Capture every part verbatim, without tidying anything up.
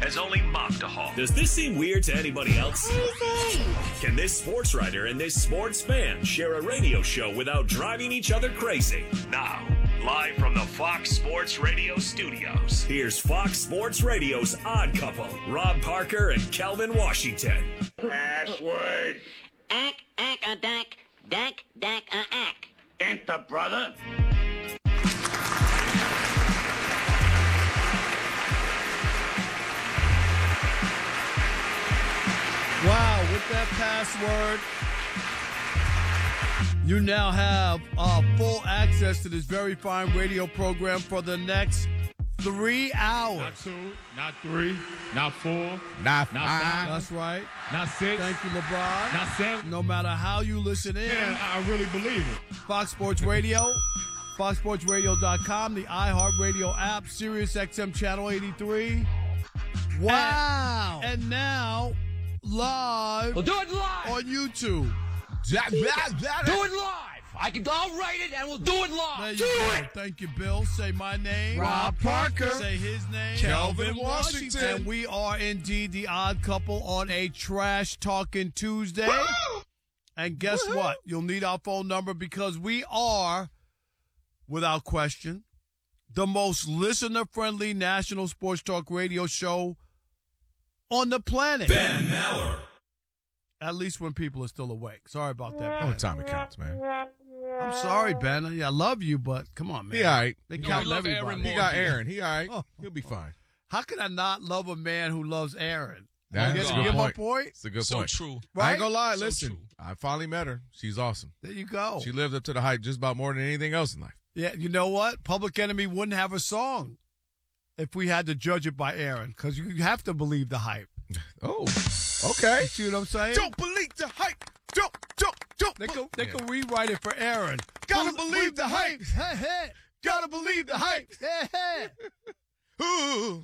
has only mocked a Hawk. Does this seem weird to anybody else? Crazy. Can this sports writer and this sports fan share a radio show without driving each other crazy? Now, live from the Fox Sports Radio studios, here's Fox Sports Radio's Odd Couple, Rob Parker and Kelvin Washington. Password. Ack, ack, a dack, dack, dack, a ack. Enter, brother. Wow, with that password, you now have uh, full access to this very fine radio program for the next three hours. Not two, not three, not four, Not not five. five, That's right. not six, Thank you, LeBron. not seven. No matter how you listen in, Man, I really believe it. Fox Sports Radio, fox sports radio dot com, the iHeartRadio app, Sirius X M Channel eighty-three. Wow. And, and now, live We'll do it live. on YouTube. Do it live. I can. I'll write it, and we'll do it There live. you Do go. it. Thank you, Bill. Say my name. Rob Parker. Say his name. Kelvin Washington. And we are indeed the Odd Couple on a Trash Talking Tuesday. And guess what? You'll need our phone number because we are, without question, the most listener-friendly national sports talk radio show on the planet. Ben Maller. At least when people are still awake. Sorry about that, Oh, Ben. time it counts, man. I'm sorry, Ben. I I love you, but come on, man. He all right. They He count love everybody. Aaron He more. got Aaron. He all right. Oh. He'll be fine. How can I not love a man who loves Aaron? That's You a get- good give my point. point? It's a good So point. true. I Right? ain't gonna lie. So Listen, true. I finally met her. She's awesome. There you go. She lived up to the hype just about more than anything else in life. Yeah, you know what? Public Enemy wouldn't have a song if we had to judge it by Aaron, because you have to believe the hype. Oh, okay. See what I'm saying? Don't believe the hype. Don't, don't, don't. They could they Yeah. could rewrite it for Aaron. Gotta Bel- believe the hype. Hey, hey. Gotta believe the hype. Hey, hey. Ooh.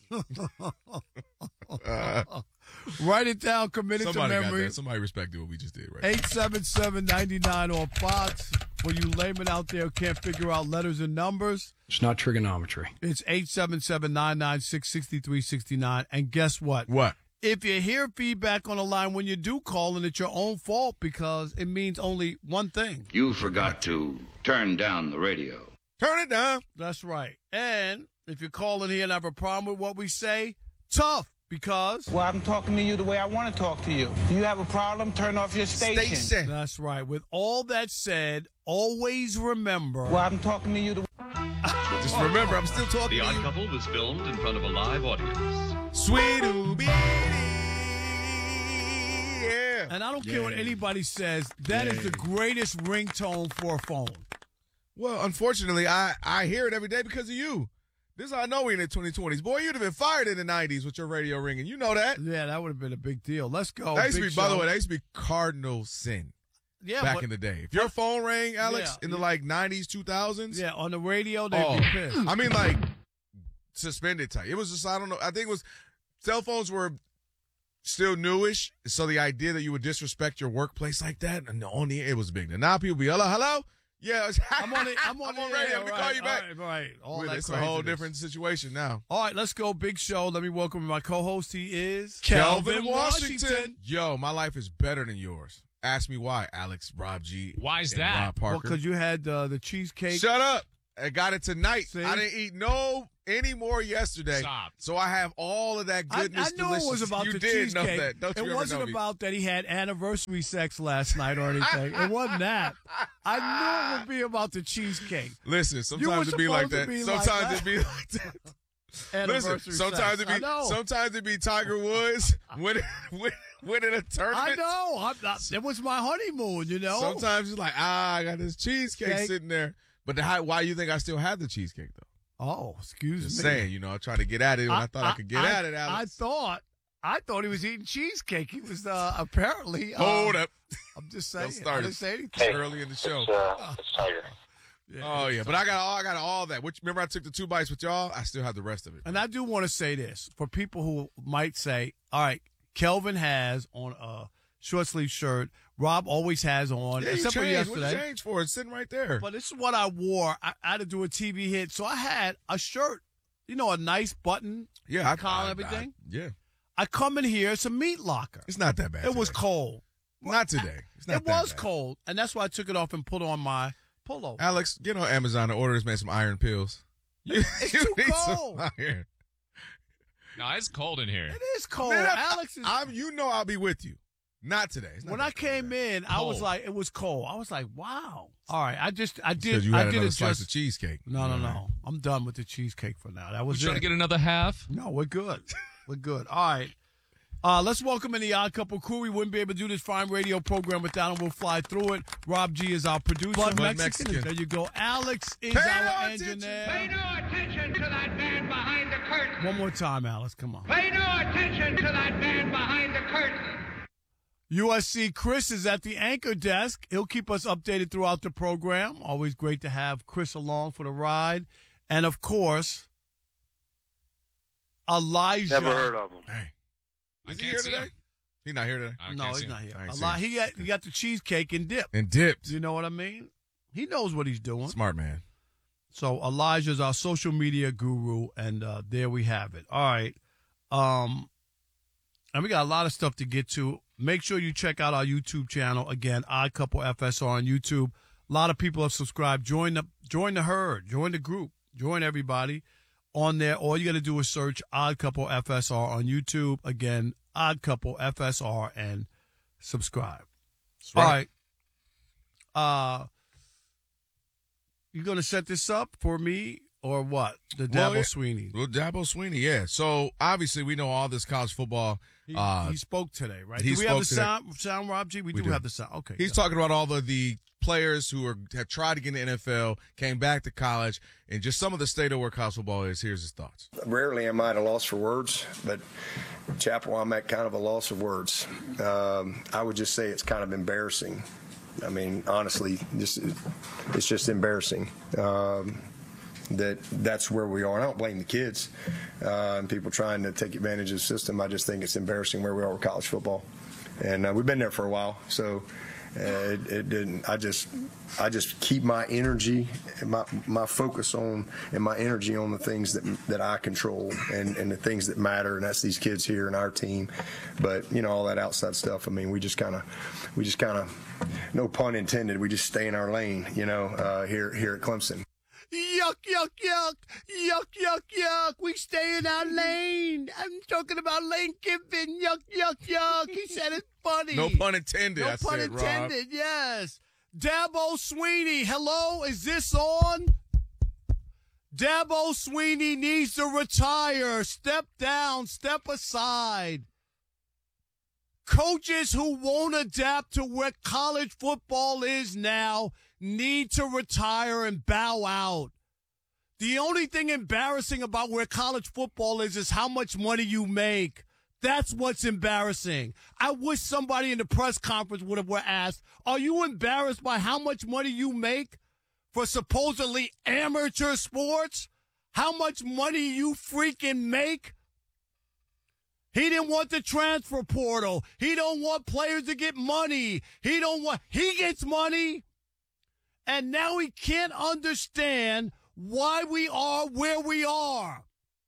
Uh, Write it down, commit it to somebody got memory. that. Somebody respected what we just did, right? eight seven seven, nine nine on Fox. For you laymen out there who can't figure out letters and numbers, It's not trigonometry. it's eight seven seven, nine nine six, six three six nine. And guess what? What? If you hear feedback on the line when you do call, and it's your own fault because it means only one thing. You forgot to turn down the radio. Turn it down. That's right. And if you call in here and have a problem with what we say, tough, because Well, I'm talking to you the way I want to talk to you. Do you have a problem? Turn off your station. Station. that's right. With all that said, always remember. Well, I'm talking to you the Just remember, I'm still talking The to Odd you. Couple was filmed in front of a live audience. Sweet Ooby. Yeah. And I don't care what anybody says, that is Yeah. the greatest ringtone for a phone. Well, unfortunately, I, I hear it every day because of you. This is how I know we're in the twenty twenties. Boy, you'd have been fired in the nineties with your radio ringing. You know that. Yeah, that would have been a big deal. Let's go. that used to Big be, by the show. way, that used to be cardinal sin yeah, back but- in the day. If your phone rang, Alex, Yeah. in the like nineties, two thousands, yeah, on the radio, they'd oh, be pissed. I mean, like, suspended type. It was just, I don't know. I think it was, cell phones were still newish. So the idea that you would disrespect your workplace like that, and on the it was big. And now people be, hello, hello? Yeah, it's, I'm on it. I'm on, I'm on the air, radio. I'm going to call right, you back. Right, right. All Well, that it's a whole craziness. different situation now. All right, let's go. Big show. Let me welcome my co-host. He is Kelvin Washington. Yo, my life is better than yours. Ask me why, Alex, Rob G. Why is and that? Rob Well, Parker. because you had uh, the cheesecake. Shut up. I got it tonight. See? I didn't eat no any more yesterday. Stop. So I have all of that I, goodness. I knew delicious. it was about you the did cheesecake. know that. Don't you it ever wasn't know me. about that he had anniversary sex last night or anything. It wasn't that. I knew it would be about the cheesecake. Listen, were sometimes it be like supposed to that. be like sometimes that. it be like that. Anniversary Listen, sometimes sex. it I be know. sometimes it be Tiger Woods winning win, winning a tournament. I know. I'm not, it was my honeymoon, you know. Sometimes it's like, ah, I got this cheesecake Cake. sitting there. But the, how, why you think I still have the cheesecake though? Oh, excuse Just me. saying, you know, I'm trying to get at it when I, thought I, could get I, at it, Alex. I thought, I thought he was eating cheesecake. He was uh, apparently. Uh, Hold up. I'm just saying. Don't start I it. didn't say anything. It's early in the show. uh, it's Tiger. Yeah, Oh yeah, but I got all I got all that. Which remember I took the two bites with y'all. I still have the rest of it. And I do want to say this for people who might say, "All right, Kelvin has on a short sleeve shirt. Rob always has on, Yeah, you except for changed. What yesterday. you changed for? It's sitting right there. But this is what I wore. I, I had to do a T V hit, so I had a shirt You know, a nice button, Yeah, I, collar, I, everything. I, yeah, I come in here, it's a meat locker. it's not that bad. It was today. cold. Not today. It's not It that was bad. cold, and that's why I took it off and put on my pullover. Alex, get on Amazon and order this man some iron pills. You, It's you too need cold. some iron. No, it's cold in here. It is cold. Man, I- Alex is. I'm, you know I'll be with you. Not today. It's not when that I came cold today. in, I was Cold. like, it was cold. I was like, wow. All right, I just, I did, Said you had I did another it slice just. of cheesecake. No, no, no. I'm done with the cheesecake for now. That We're was trying it. to get another half. No, we're good. We're good. All right. Uh, let's welcome in the Odd Couple crew. We wouldn't be able to do this fine radio program without him. We'll fly through it. Rob G is our producer. Bud Mexican. Mexican. There you go. Alex is Pay our no attention. engineer. Pay no attention to that man behind the curtain. One more time, Alex. Come on. Pay no attention to that man behind the curtain. U S C Chris is at the anchor desk. He'll keep us updated throughout the program. Always great to have Chris along for the ride. And, of course, Elijah. Never heard of him. Hey. I Is he can't here see today? him. He's not here today? I No, can't he's see not him. here. I ain't Eli- seen he, got, he got the cheesecake and dip. And dipped. You know what I mean? He knows what he's doing. Smart man. So Elijah's our social media guru, and uh, there we have it. All right. Um, and we got a lot of stuff to get to. Make sure you check out our YouTube channel. Again, Odd Couple F S R on YouTube. A lot of people have subscribed. Join the join the herd. Join the group. Join everybody on there. All you got to do is search Odd Couple F S R on YouTube. Again, Odd Couple F S R, and subscribe. That's right. All right. Uh, you going to set this up for me or what? The Dabo Well, yeah. Sweeney. Well, Dabo Sweeney, yeah. So, obviously, we know all this college football. He, uh, he spoke today, right? he do we have spoke the today. sound, sound, Rob G? We, We do, do. have the sound. Okay. He's go. talking about all of the players who are have tried to get in the N F L, came back to college, and just some of the state of where college football is. Here's his thoughts. Rarely am I at a loss for words, but Chapel, I'm at kind of a loss of words. Um, I would just say it's kind of embarrassing. I mean, honestly, this is, it's just embarrassing um, that that's where we are. And I don't blame the kids uh, and people trying to take advantage of the system. I just think it's embarrassing where we are with college football, and uh, we've been there for a while. So uh, it, it didn't. I just, I just keep my energy, and my my focus on, and my energy on the things that that I control and, and the things that matter, and that's these kids here and our team. But you know, all that outside stuff. I mean, we just kind of, we just kind of, no pun intended. We just stay in our lane. You know, uh, here here at Clemson. Yuck, yuck, yuck. Yuck, yuck, yuck. We stay in our lane. I'm talking about Lane Kiffin. Yuck, yuck, yuck. He said it funny. No pun intended. No I pun said, intended, yes. Dabo Sweeney, hello, is this on? Dabo Sweeney needs to retire. Step down, step aside. Coaches who won't adapt to where college football is now need to retire and bow out. The only thing embarrassing about where college football is is how much money you make. That's what's embarrassing. I wish somebody in the press conference would have were asked, are you embarrassed by how much money you make for supposedly amateur sports? How much money you freaking make? He didn't want the transfer portal. He don't want players to get money. He don't want, he gets money. And now he can't understand why we are where we are.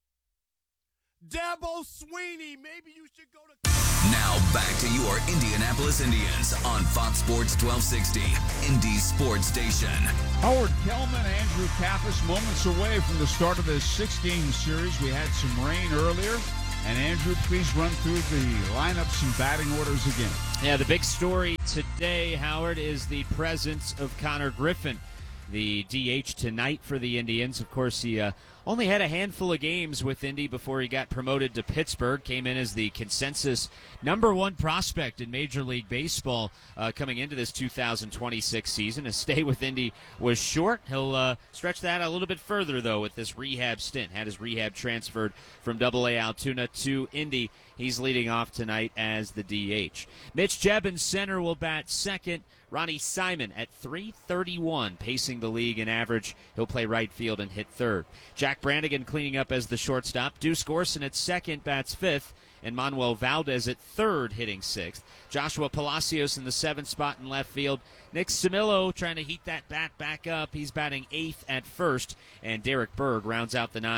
Dabo Sweeney, maybe you should go to... Now back to your Indianapolis Indians on Fox Sports twelve sixty, Indy's sports station. Howard Kellman, Andrew Kappas, moments away from the start of this six-game series. We had some rain earlier. And Andrew, please run through the lineups and batting orders again. Yeah, the big story today, Howard, is the presence of Connor Griffin, the D H tonight for the Indians. Of course, he uh, only had a handful of games with Indy before he got promoted to Pittsburgh. Came in as the consensus number one prospect in Major League Baseball uh, coming into this two thousand twenty-six season. His stay with Indy was short. He'll uh, stretch that a little bit further, though, with this rehab stint. Had his rehab transferred from double A Altoona to Indy. He's leading off tonight as the D H. Mitch Jebb in center will bat second. Ronnie Simon at three thirty-one, pacing the league in average. He'll play right field and hit third. Jack Brannigan cleaning up as the shortstop. Deuce Gorson at second, bats fifth. And Manuel Valdez at third, hitting sixth. Joshua Palacios in the seventh spot in left field. Nick Simillo trying to heat that bat back up. He's batting eighth at first. And Derek Berg rounds out the nine.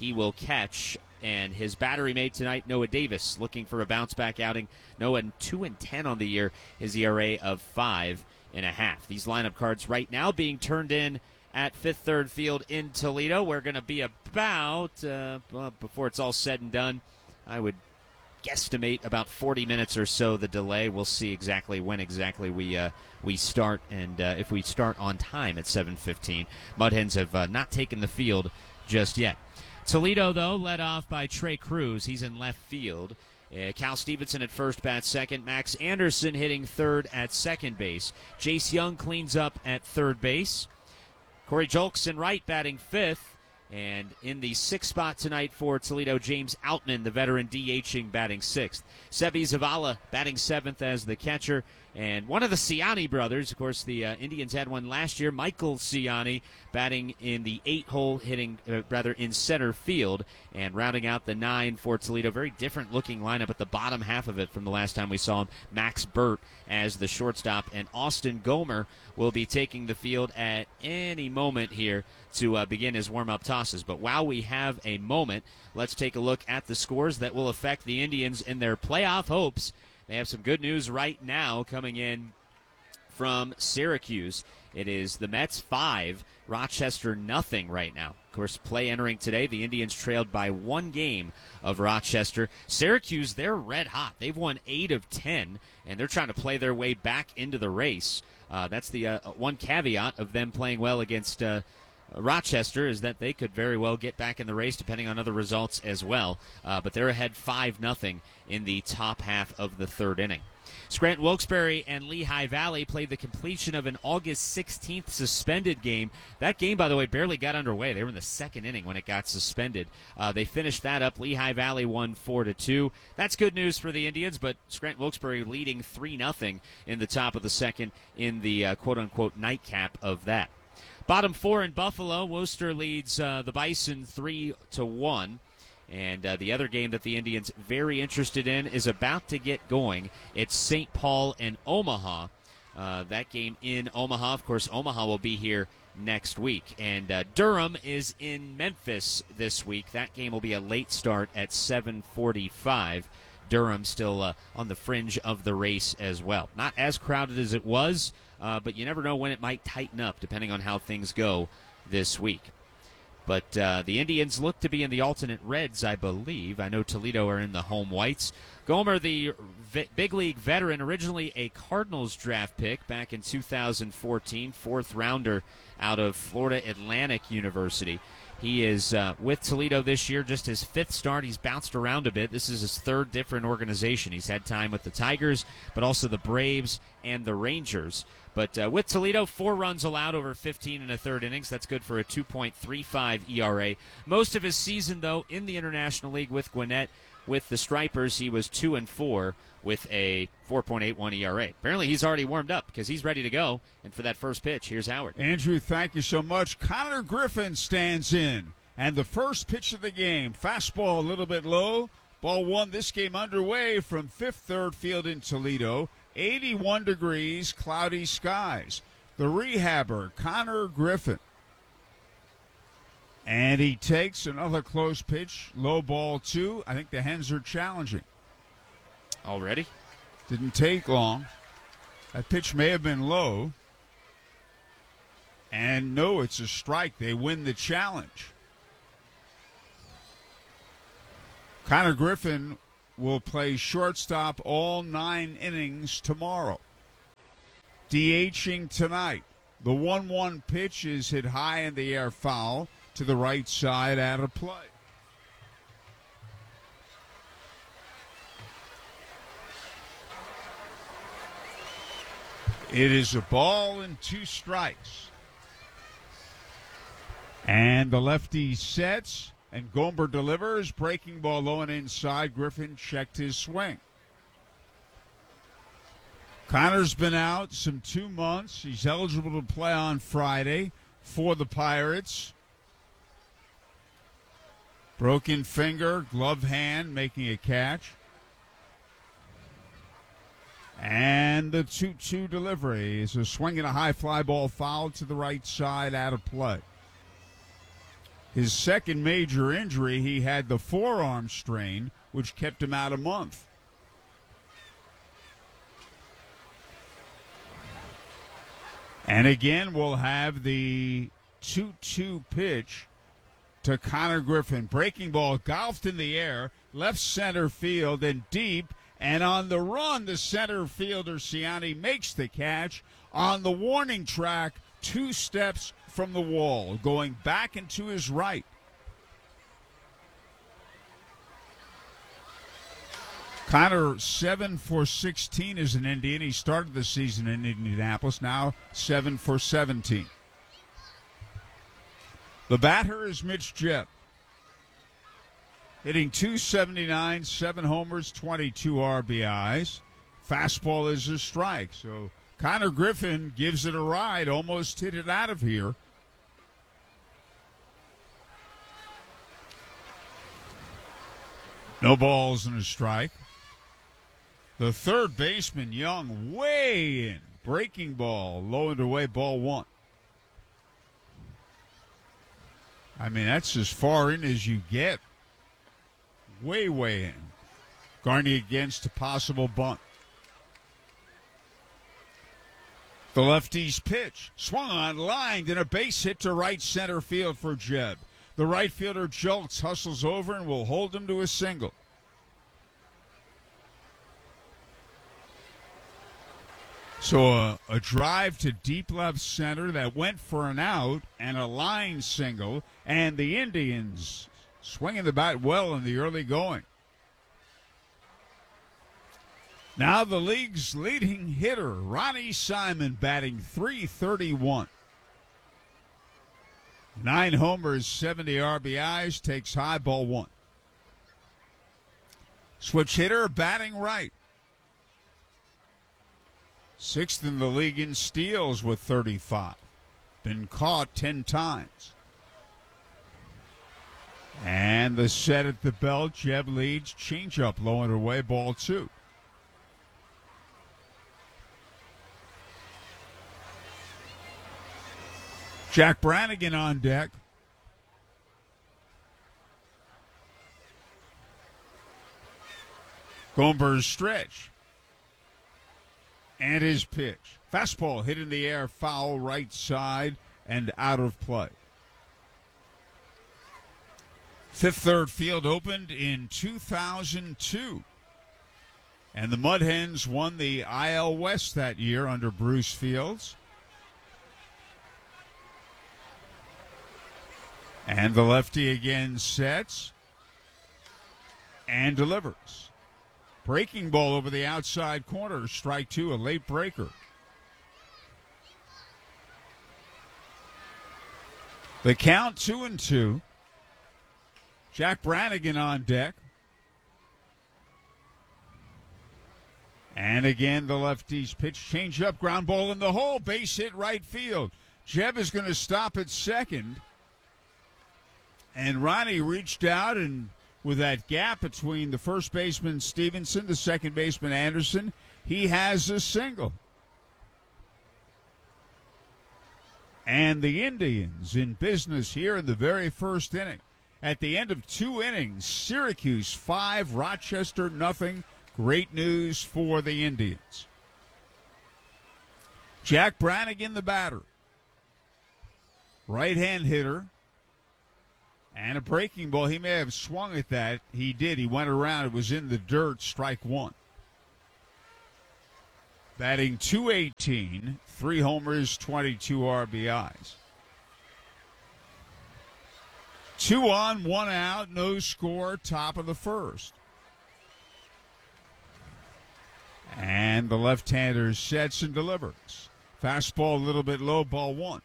he will catch. And his battery mate tonight, Noah Davis, looking for a bounce-back outing. Noah two and ten on the year, his E R A of five and a half. These lineup cards right now being turned in at Fifth Third Field in Toledo. We're going to be about, uh, well, before it's all said and done, I would guesstimate about forty minutes or so the delay. We'll see exactly when exactly we uh, we start, and uh, if we start on time at seven fifteen. Mud Hens have uh, not taken the field just yet. Toledo, though, led off by Trey Cruz. He's in left field. Uh, Cal Stevenson at first, bat second. Max Anderson hitting third at second base. Jace Young cleans up at third base. Corey Julks in right, batting fifth. And in the sixth spot tonight for Toledo, James Outman, the veteran DHing, batting sixth. Sebi Zavala batting seventh as the catcher. And one of the Ciani brothers, of course, the uh, Indians had one last year, Michael Ciani, batting in the eight hole, hitting uh, rather in center field. And rounding out the nine for Toledo, very different looking lineup at the bottom half of it from the last time we saw him. Max Burt as the shortstop. And Austin Gomer will be taking the field at any moment here to uh, begin his warm-up tosses. But while we have a moment, let's take a look at the scores that will affect the Indians in their playoff hopes. They have some good news right now coming in from Syracuse. It is the Mets five, Rochester nothing right now. Of course, play entering today, the Indians trailed by one game of Rochester. Syracuse, they're red hot. They've won eight of ten, and they're trying to play their way back into the race. Uh, that's the uh, one caveat of them playing well against uh, Rochester, is that they could very well get back in the race depending on other results as well. Uh, but they're ahead five nothing in the top half of the third inning. Scranton Wilkes-Barre and Lehigh Valley played the completion of an August sixteenth suspended game. That game, by the way, barely got underway. They were in the second inning when it got suspended. Uh, they finished that up. Lehigh Valley won four to two. That's good news for the Indians, but Scranton Wilkes-Barre leading three nothing in the top of the second in the uh, quote-unquote nightcap of that. Bottom four in Buffalo, Worcester leads uh, the Bison three to one. And uh, the other game that the Indians very interested in is about to get going. It's Saint Paul and Omaha. Uh, that game in Omaha. Of course, Omaha will be here next week. And uh, Durham is in Memphis this week. That game will be a late start at seven forty-five. Durham still uh, on the fringe of the race as well. Not as crowded as it was, uh, but you never know when it might tighten up depending on how things go this week. But uh, the Indians look to be in the alternate reds, I believe. I know Toledo are in the home whites. Gomer, the v- big league veteran, originally a Cardinals draft pick back in two thousand fourteen, fourth rounder out of Florida Atlantic University. He is uh, with Toledo this year, just his fifth start. He's bounced around a bit. This is his third different organization. He's had time with the Tigers, but also the Braves and the Rangers. But uh, with Toledo, four runs allowed over fifteen and a third innings. That's good for a two point three five E R A. Most of his season, though, in the International League with Gwinnett, with the Stripers, he was two and four with a four point eight one E R A. Apparently, he's already warmed up because he's ready to go. And for that first pitch, here's Howard. Andrew, thank you so much. Connor Griffin stands in. And the first pitch of the game, fastball a little bit low. Ball one, this game underway from Fifth Third Field in Toledo. eighty-one degrees, cloudy skies. The rehabber, Connor Griffin. And he takes another close pitch, low ball two. I think the Hens are challenging. Already? Didn't take long. That pitch may have been low. And no, it's a strike. They win the challenge. Connor Griffin will play shortstop all nine innings tomorrow. DHing tonight. The one one pitch is hit high in the air, foul to the right side, out of play. It is a ball and two strikes. And the lefty sets, and Gomer delivers. Breaking ball low and inside. Griffin checked his swing. Connor's been out some two months. He's eligible to play on Friday for the Pirates. Broken finger, glove hand, making a catch. And the two two delivery is a swing and a high fly ball foul to the right side, out of play. His second major injury, he had the forearm strain, which kept him out a month. And again, we'll have the two two pitch to Connor Griffin. Breaking ball golfed in the air, left center field and deep. And on the run, the center fielder, Siani, makes the catch on the warning track, two steps from the wall, going back and to his right. Connor, seven for sixteen as an Indian. He started the season in Indianapolis, now seven for seventeen. The batter is Mitch Jebb, hitting two seventy-nine, seven homers, twenty-two R B Is. Fastball is a strike. So Connor Griffin gives it a ride, almost hit it out of here. No balls and a strike. The third baseman, Young, way in. Breaking ball, low and away, ball one. I mean, that's as far in as you get. Way, way in. Garney against a possible bunt. The lefty's pitch. Swung on, lined, and a base hit to right center field for Jebb. The right fielder jolts, hustles over, and will hold him to a single. So a, a drive to deep left center that went for an out and a line single, and the Indians swinging the bat well in the early going. Now the league's leading hitter, Ronnie Simon, batting three thirty-one. Nine homers, seventy R B Is, takes high, ball one. Switch hitter, batting right. Sixth in the league in steals with thirty-five. Been caught ten times. And the set at the belt, Jebb leads, changeup low and away, ball two. Jack Brannigan on deck. Gomber's stretch. And his pitch. Fastball hit in the air, foul right side and out of play. Fifth Third Field opened in two thousand two. And the Mud Hens won the I L West that year under Bruce Fields. And the lefty again sets and delivers. Breaking ball over the outside corner, strike two, a late breaker. The count two and two. Jack Brannigan on deck. And again, the lefty's pitch, change up, ground ball in the hole, base hit right field. Jebb is going to stop at second. And Ronnie reached out, and with that gap between the first baseman Stevenson, the second baseman Anderson, he has a single. And the Indians in business here in the very first inning. At the end of two innings, Syracuse five, Rochester nothing. Great news for the Indians. Jack Brannigan, the batter. Right-hand hitter. And a breaking ball. He may have swung at that. He did. He went around. It was in the dirt. Strike one. Batting two eighteen. Three homers, twenty-two R B Is. Two on, one out. No score. Top of the first. And the left-hander sets and delivers. Fastball a little bit low. Ball one.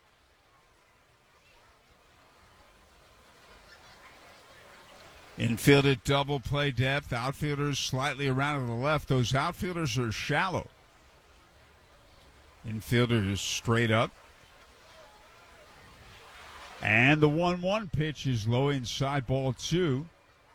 Infield at double play depth. Outfielders slightly around to the left. Those outfielders are shallow. Infielder is straight up. And the one one pitch is low inside, ball two.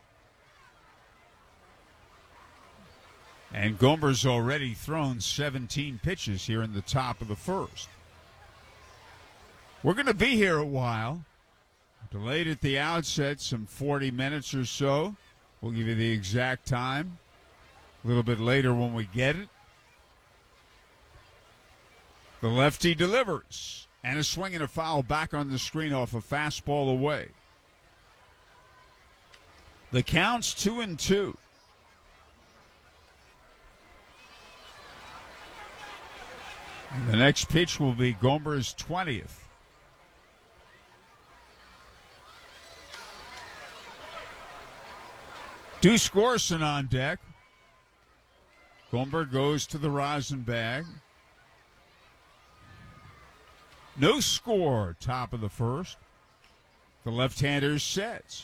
And Gomber's already thrown seventeen pitches here in the top of the first. We're going to be here a while. Delayed at the outset, some forty minutes or so. We'll give you the exact time a little bit later when we get it. The lefty delivers. And a swing and a foul back on the screen off a fastball away. The count's two and two. And the next pitch will be Gomer's twentieth. Deuce Gorson on deck. Gomer goes to the rosin bag. No score, top of the first. The left-hander sets.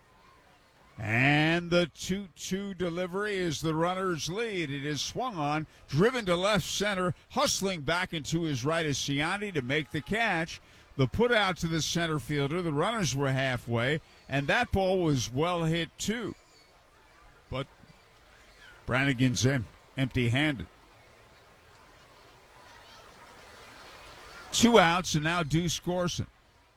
And the two two delivery is the runner's lead. It is swung on, driven to left center, hustling back into his right is Ciani to make the catch. The put out to the center fielder. The runners were halfway, and that ball was well hit too. But Brannigan's em- empty-handed. Two outs, and now Deuce Gorson.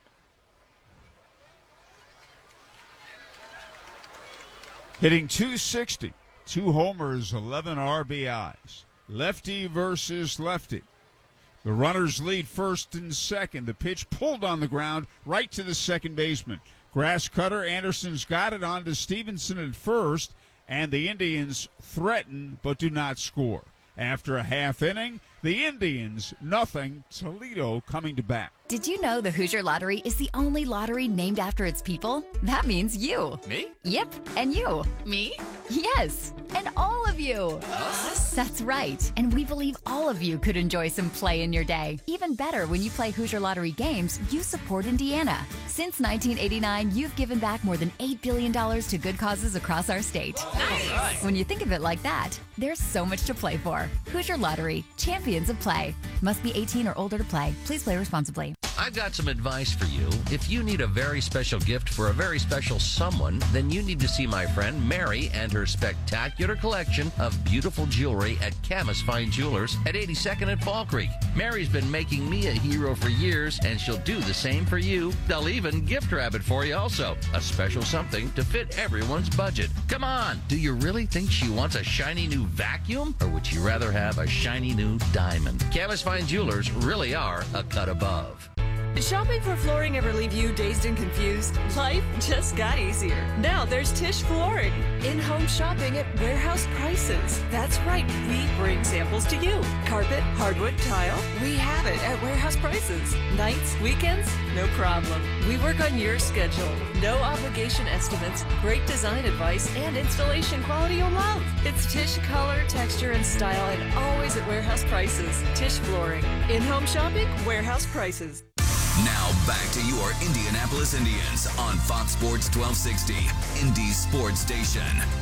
Hitting two sixty, two homers, eleven R B Is. Lefty versus lefty. The runners lead first and second. The pitch pulled on the ground right to the second baseman. Grass cutter, Anderson's got it on to Stevenson at first, and the Indians threaten but do not score. After a half inning, the Indians, nothing, Toledo coming to bat. Did you know the Hoosier Lottery is the only lottery named after its people? That means you. Me? Yep, and you. Me? Yes, and all of you. Us? That's right, and we believe all of you could enjoy some play in your day. Even better, when you play Hoosier Lottery games, you support Indiana. Since nineteen eighty-nine, you've given back more than eight billion dollars to good causes across our state. Nice. When you think of it like that, there's so much to play for. Hoosier Lottery, champions of play. Must be eighteen or older to play. Please play responsibly. I've got some advice for you. If you need a very special gift for a very special someone, then you need to see my friend Mary and her spectacular collection of beautiful jewelry at Camus Fine Jewelers at eighty-second and Fall Creek. Mary's been making me a hero for years, and she'll do the same for you. They'll even gift wrap it for you also. A special something to fit everyone's budget. Come on, do you really think she wants a shiny new vacuum? Or would she rather have a shiny new diamond? Camus Fine Jewelers really are a cut above. Did shopping for flooring ever leave you dazed and confused? Life just got easier. Now there's Tisch Flooring. In-home shopping at warehouse prices. That's right, we bring samples to you. Carpet, hardwood, tile, we have it at warehouse prices. Nights, weekends, no problem. We work on your schedule. No obligation estimates, great design advice, and installation quality you'll love. It's Tisch color, texture, and style, and always at warehouse prices. Tisch Flooring. In-home shopping, warehouse prices. Now back to your Indianapolis Indians on Fox Sports twelve sixty, Indy's sports station.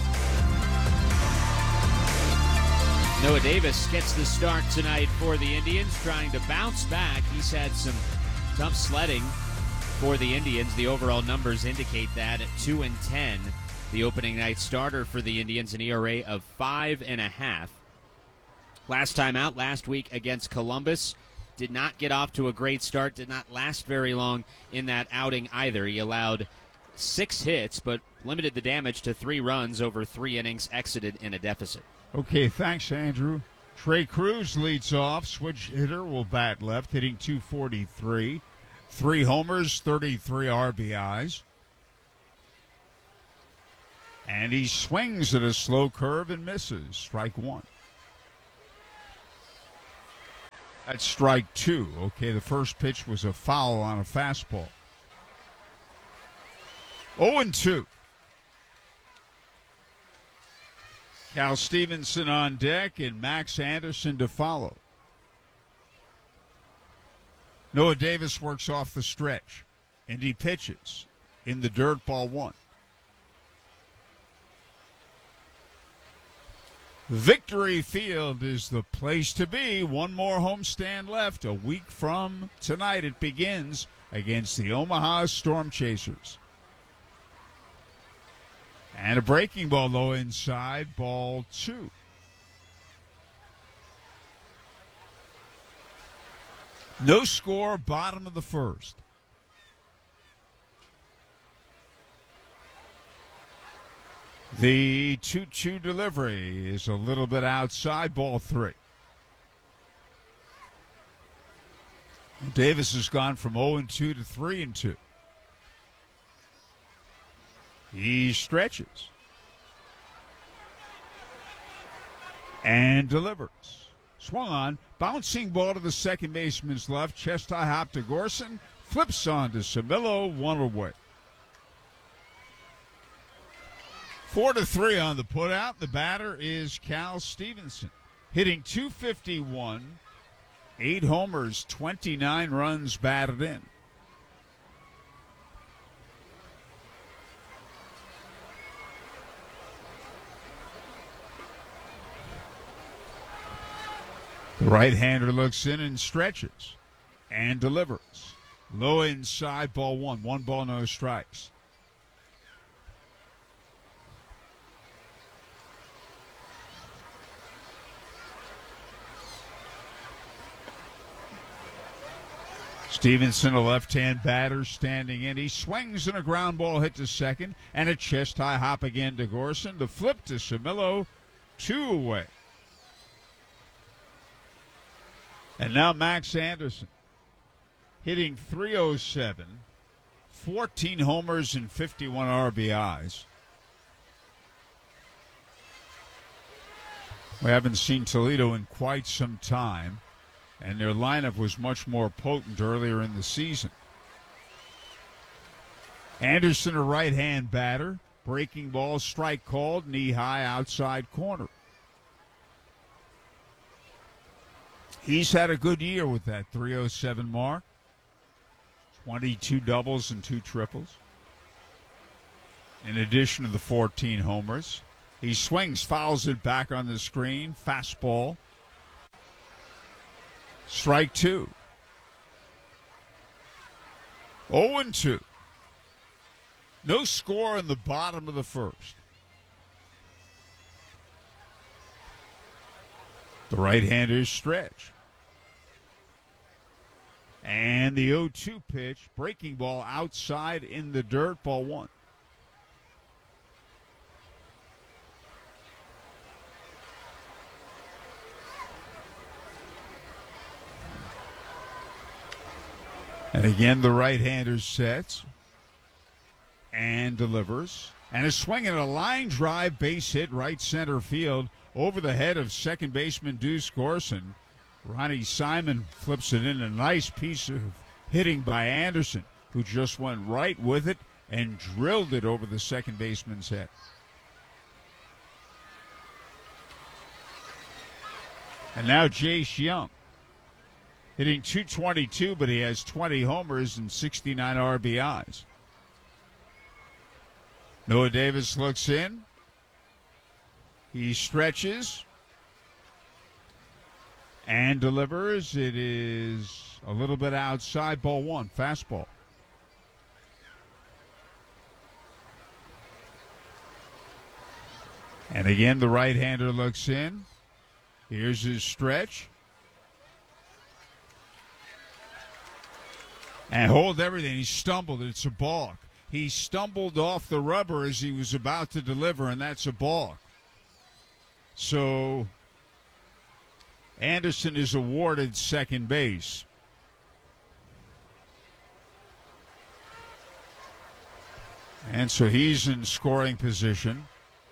Noah Davis gets the start tonight for the Indians, trying to bounce back. He's had some tough sledding for the Indians. The overall numbers indicate that at two and ten. The opening night starter for the Indians, an E R A of five and a half. Last time out, last week against Columbus. Did not get off to a great start, did not last very long in that outing either. He allowed six hits, but limited the damage to three runs over three innings, exited in a deficit. Okay, thanks, Andrew. Trey Cruz leads off. Switch hitter will bat left, hitting two forty-three. Three homers, thirty-three R B Is. And he swings at a slow curve and misses. Strike one. That's strike two. Okay, the first pitch was a foul on a fastball. oh and two. Cal Stevenson on deck and Max Anderson to follow. Noah Davis works off the stretch. And he pitches in the dirt, ball one. Victory Field is the place to be. One more homestand left. A week from tonight it begins against the Omaha Storm Chasers. And a breaking ball low inside, ball two. No score, bottom of the first. The two two delivery is a little bit outside, ball three. Davis has gone from oh and two to three and two. He stretches and delivers. Swung on, bouncing ball to the second baseman's left, chest high hop to Gorson, flips on to Camillo, one away. Four to three on the putout. The batter is Cal Stevenson, hitting two fifty-one, eight homers, twenty-nine runs batted in. The right-hander looks in and stretches and delivers. Low inside, ball one. One ball, no strikes. Stevenson, a left-hand batter, standing in. He swings in a ground ball hit to second, and a chest-high hop again to Gorson. The flip to Camillo, two away. And now Max Anderson, hitting three oh seven, fourteen homers and fifty-one R B Is. We haven't seen Toledo in quite some time, and their lineup was much more potent earlier in the season. Anderson, a right-hand batter, breaking ball, strike called, knee-high outside corner. He's had a good year with that three oh seven mark. twenty-two doubles and two triples. In addition to the fourteen homers. He swings, fouls it back on the screen. Fastball. Strike two. oh and two. No score in the bottom of the first. The right-handers stretch. And the oh two pitch, breaking ball outside in the dirt, ball one. And again, the right-hander sets and delivers. And a swing and a line drive, base hit, right center field, over the head of second baseman Deuce Gorson. Ronnie Simon flips it in. A nice piece of hitting by Anderson, who just went right with it and drilled it over the second baseman's head. And now Jace Young, hitting two twenty-two, but he has twenty homers and sixty-nine R B Is. Noah Davis looks in. He stretches and delivers. It is a little bit outside, ball one, fastball. And again, the right-hander looks in. Here's his stretch. And hold everything. He stumbled. It's a balk. He stumbled off the rubber as he was about to deliver, and that's a balk. So Anderson is awarded second base. And so he's in scoring position.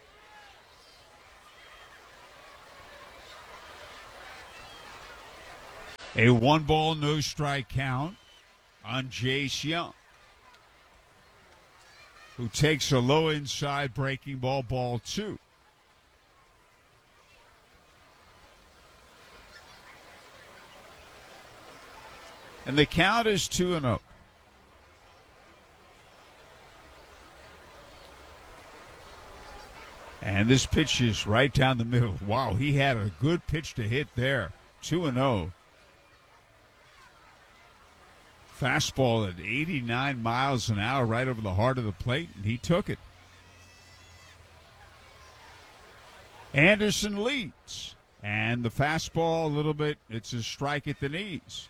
A one ball, no strike count on Jace Young, who takes a low inside breaking ball, ball two. And the count is two and oh. And this pitch is right down the middle. Wow, he had a good pitch to hit there. two and oh. Fastball at eighty-nine miles an hour right over the heart of the plate, and he took it. Anderson leads. And the fastball a little bit, it's a strike at the knees.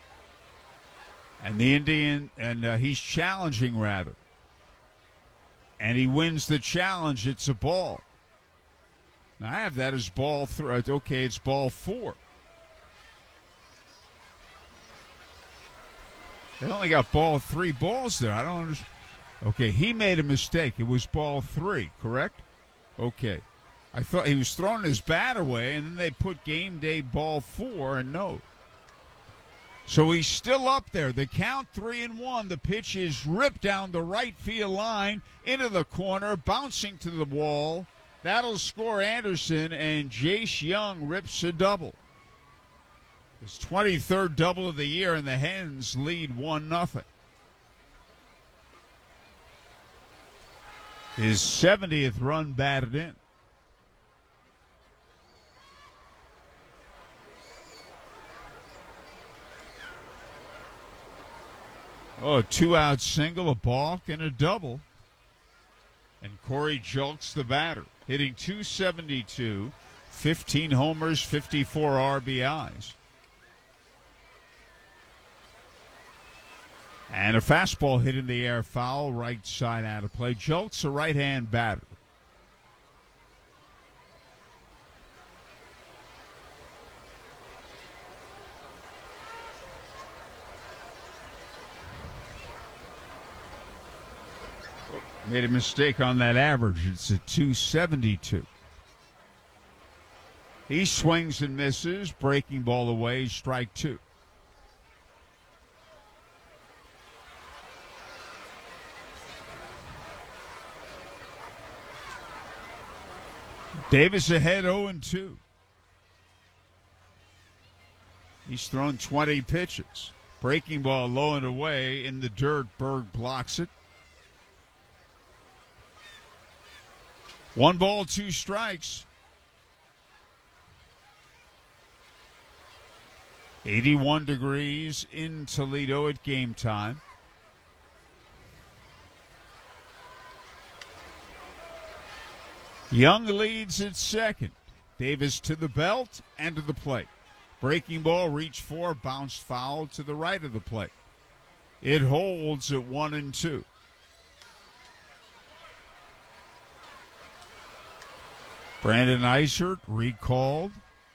And the Indian, and uh, he's challenging rather. And he wins the challenge. It's a ball. Now, I have that as ball three. Okay, it's ball four. They only got ball three balls there. I don't understand. Okay, he made a mistake. It was ball three, correct? Okay. I thought he was throwing his bat away, and then they put game day ball four, and no. So he's still up there. The count three and one. The pitch is ripped down the right field line into the corner, bouncing to the wall. That'll score Anderson, and Jace Young rips a double. His twenty-third double of the year, and the Hens lead one nothing. His seventieth run batted in. Oh, a two-out single, a balk, and a double. And Corey Julks the batter, hitting two seventy-two, fifteen homers, fifty-four R B Is. And a fastball hit in the air, foul, right side out of play. Julks, a right-hand batter. Made a mistake on that average. It's a two seventy-two. He swings and misses. Breaking ball away, strike two. Davis ahead oh and two. He's thrown twenty pitches. Breaking ball low and away in the dirt. Berg blocks it. One ball, two strikes. eighty-one degrees in Toledo at game time. Young leads at second. Davis to the belt and to the plate. Breaking ball, reach for, bounced foul to the right of the plate. It holds at one and two. Brandon Eisert recalled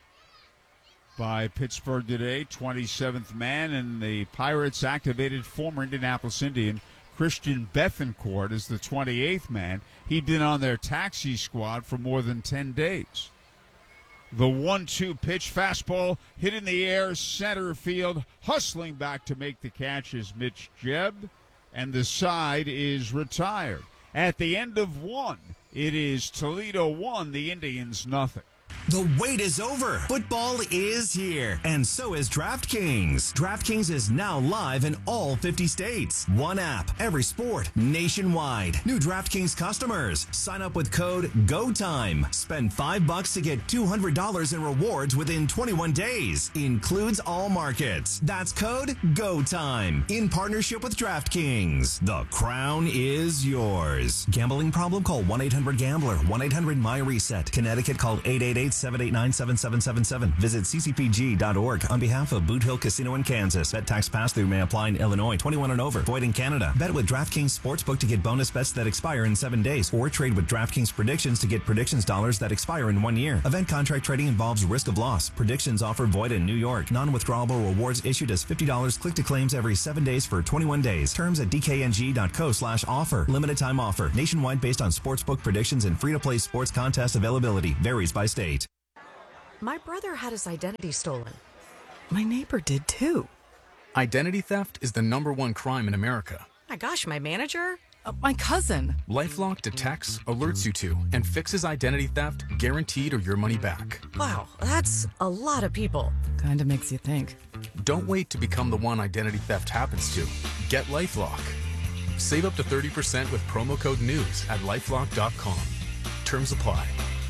by Pittsburgh today, twenty-seventh man, and the Pirates activated former Indianapolis Indian Christian Bethancourt as the twenty-eighth man. He'd been on their taxi squad for more than ten days. The one two pitch, fastball hit in the air, center field, hustling back to make the catch is Mitch Jebb, and the side is retired. At the end of one, it is Toledo one, the Indians nothing. The wait is over. Football is here, and so is DraftKings. DraftKings is now live in all fifty states. One app, every sport, nationwide. New DraftKings customers, sign up with code GOTIME. Spend five bucks to get two hundred dollars in rewards within twenty-one days. Includes all markets. That's code GOTIME. In partnership with DraftKings. The crown is yours. Gambling problem? Call one eight hundred gambler. one eight hundred my reset. Connecticut, call eight eight eight, seven eight nine, seven seven seven seven. Visit c c p g dot org on behalf of Boot Hill Casino in Kansas. Bet tax pass-through may apply in Illinois. twenty-one and over. Void in Canada. Bet with DraftKings Sportsbook to get bonus bets that expire in seven days. Or trade with DraftKings Predictions to get predictions dollars that expire in one year. Event contract trading involves risk of loss. Predictions offer void in New York. Non-withdrawable rewards issued as fifty dollars. Click to claims every seven days for twenty-one days. Terms at d k n g dot co slash offer. Limited time offer. Nationwide based on sportsbook predictions and free-to-play sports contest availability. Varies by state. My brother had his identity stolen. My neighbor did too. Identity theft is the number one crime in America. My gosh, my manager? Uh, my cousin. LifeLock detects, alerts you to, and fixes identity theft guaranteed or your money back. Wow, that's a lot of people. Kind of makes you think. Don't wait to become the one identity theft happens to. Get LifeLock. Save up to thirty percent with promo code NEWS at lifelock dot com. Terms apply.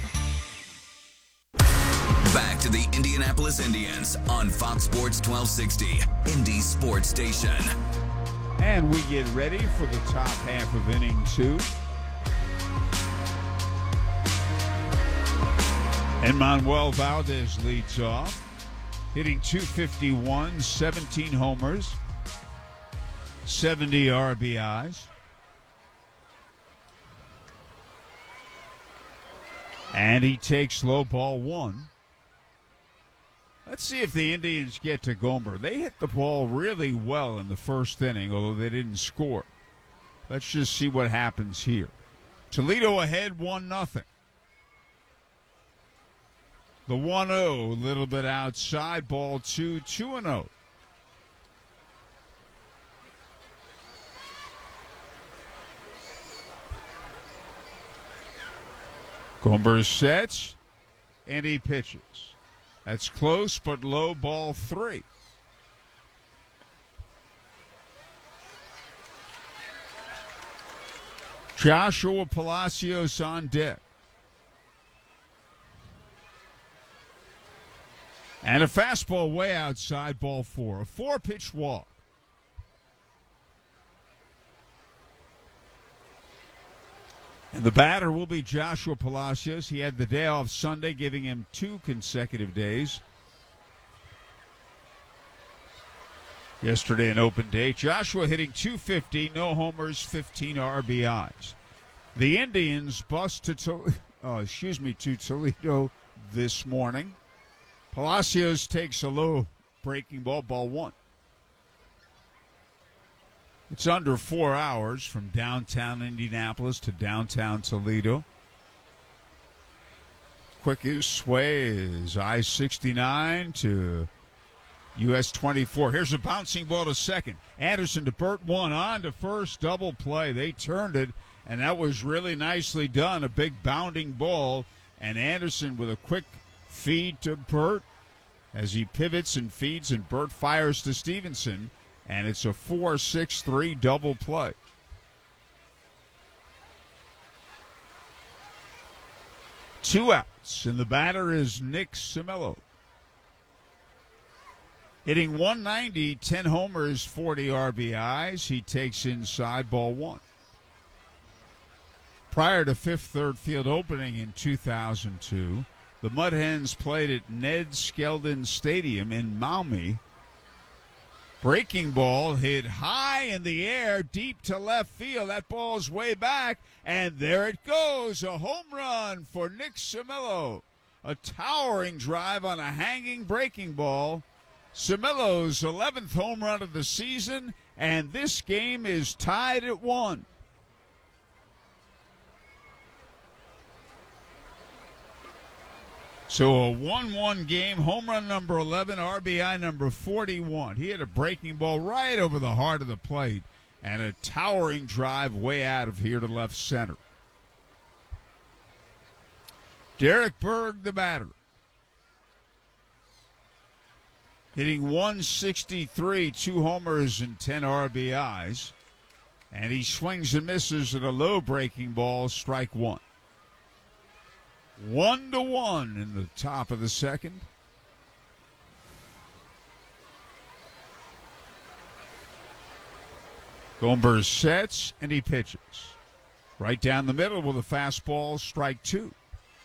Back to the Indianapolis Indians on Fox Sports twelve sixty, Indy Sports Station. And we get ready for the top half of inning two. And Manuel Valdez leads off, hitting two fifty-one, seventeen homers, seventy R B Is. And he takes low ball one. Let's see if the Indians get to Gomer. They hit the ball really well in the first inning, although they didn't score. Let's just see what happens here. Toledo ahead one nothing. The one oh, a little bit outside, ball two, two and oh. Gomer sets, and he pitches. That's close, but low, ball three. Joshua Palacios on deck. And a fastball way outside, ball four. A four-pitch walk. And the batter will be Joshua Palacios. He had the day off Sunday, giving him two consecutive days. Yesterday, an open day. Joshua hitting two fifty, no homers, fifteen R B Is. The Indians bust to, to oh, excuse me, to Toledo this morning. Palacios takes a low breaking ball, ball one. It's under four hours from downtown Indianapolis to downtown Toledo. Quickest way is I sixty-nine to U S twenty-four. Here's a bouncing ball to second. Anderson to Burt, one on to first, double play. They turned it, and that was really nicely done. A big bounding ball, and Anderson with a quick feed to Burt as he pivots and feeds, and Burt fires to Stevenson. And it's a four six three double play. Two outs, and the batter is Nick Cimillo. Hitting one ninety, ten homers, forty R B Is. He takes inside, ball one. Prior to Fifth Third Field opening in two thousand two, the Mud Hens played at Ned Skeldon Stadium in Maumee. Breaking ball hit high in the air, deep to left field. That ball's way back, and there it goes. A home run for Nick Cimillo. A towering drive on a hanging breaking ball. Cimillo's eleventh home run of the season, and this game is tied at one. So a one one game, home run number eleven, R B I number forty-one. He had a breaking ball right over the heart of the plate and a towering drive way out of here to left center. Derek Berg, the batter. Hitting one sixty-three, two homers and ten R B Is. And he swings and misses at a low breaking ball, strike one. One to one in the top of the second. Gomer sets and he pitches. Right down the middle with a fastball, strike two.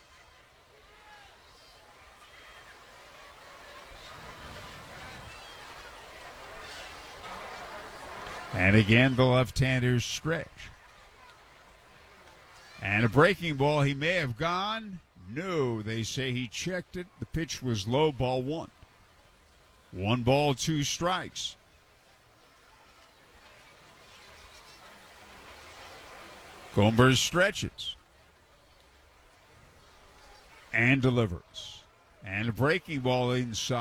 And again, the left-hander's stretch. And a breaking ball, he may have gone. No, they say he checked it. The pitch was low, ball one. One ball, two strikes. Gomer stretches. And delivers. And a breaking ball inside.